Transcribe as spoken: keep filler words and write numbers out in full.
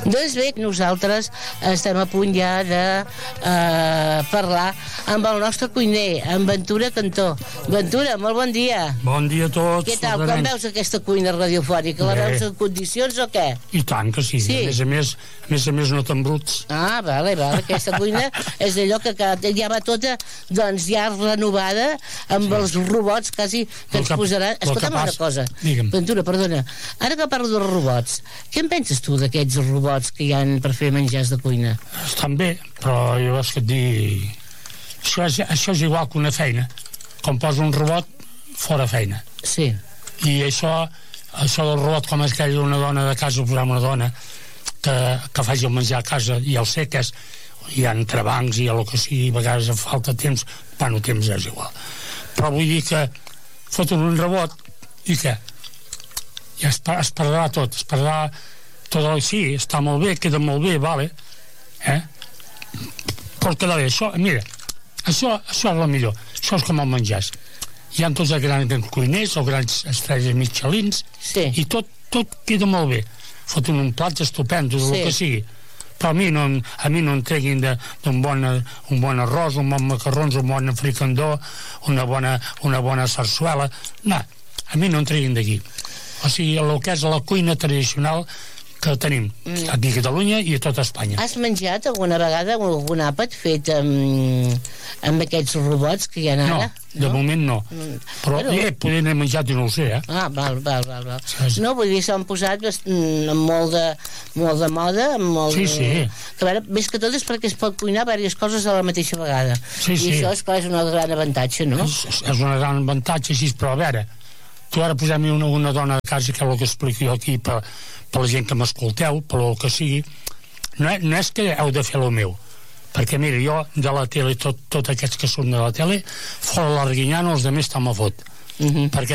Doncs bé, nosaltres estem a punt ja de eh, parlar amb el nostre cuiner, en Ventura Cantó. Ventura, molt bon dia. Bon dia a tots. Què tal? Com veus aquesta cuina radiofònica? La veus en condicions o què? I tant que sí. Sí. A més a més, a més a més no t'embruts. Ah, vale, vale. Aquesta cuina és allò que, que ja va tota, doncs, ja renovada amb sí. els robots quasi que El ens que- posaran... el que Escolta'm una passa- cosa. Digue'm. Ventura, perdona. Ara que parlo dels robots, què en penses tu d'aquests robots que hi ha per fer menjars de cuina? Estan bé, però jo és que et dir... Això és, això és igual que una feina. Com posa un robot, fora feina. Sí. I això, això del robot, com és que hi ha una dona de casa, posar una dona que, que faci el menjar a casa, i el sé que és, hi ha entrebancs i el que sigui, a vegades em falta temps, bueno, temps és igual. Però vull dir que foten un robot i què? Ja es, es perdrà tot, es perdrà tot el... Sí, està molt bé, queda molt bé, vale, eh? Però queda bé, això, mira, això, això és el millor, això és com el menjars. Hi ha tots els grans cuiners, els grans estrelles Michelins, Sí. i tot, tot queda molt bé. Foten un plat estupend, sí. El que sigui. Però a mi no, a mi no em treguin de- d'un bon, un bon arròs, un bon macarrons, un bon fricandó, una bona, una bona sarsuela. No, a mi no em treguin d'aquí. O sigui, el que és la cuina tradicional que tenim mm. aquí a Catalunya i a tot Espanya. Has menjat alguna vegada algun àpat fet amb, amb aquests robots que hi ha No, ara? de moment no. Mm. Però Bueno. eh, poder haver menjat i no ho sé, eh? Ah, val, val, val, val. Sí, sí. No, vull dir, s'han posat bast- mm, amb molt de, molt de moda, amb molt Sí, de... sí. Que, a veure, més que tot és perquè es pot cuinar diverses coses a la mateixa vegada. Sí, I sí. això, esclar, és un gran avantatge, no? És, és un gran avantatge, així, però a veure, tu ara posem una, una dona de casa, que és el que explico jo aquí per, per la gent que m'escolteu, per el que sigui, no, és- no és que heu de fer el meu, perquè mira, jo de la tele, tot, tot aquests que són de la tele, fora l'Arguinyano, els altres també me fot, Uh -huh. perquè